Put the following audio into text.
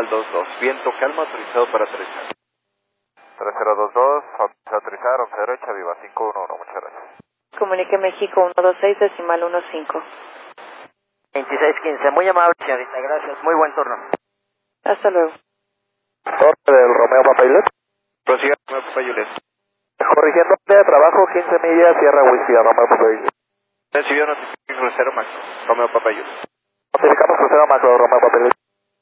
22, viento calma, autorizado para aterrizar. 3022, autorizado a aterrizar, 11 derecha, viva 511, muchas gracias. Comunique México 126 decimal 15. 2615, muy amable señorita, gracias, muy buen turno. Hasta luego. Torre del Romeo Papa Juliet. Prosiga, Romeo Papa Juliet. Corrigiendo área de trabajo, 15 millas, Sierra Whisky, Romeo Papa Juliet. Recibido notificación crucero Max, Romeo Papa Juliet. Notificamos crucero Max, Romeo Papa Juliet.